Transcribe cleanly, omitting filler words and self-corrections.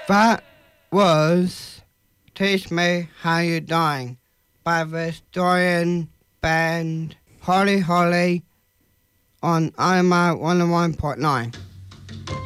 That was Teach Me How You're Dying by the Historian band Holly Holly on IMI 101.9.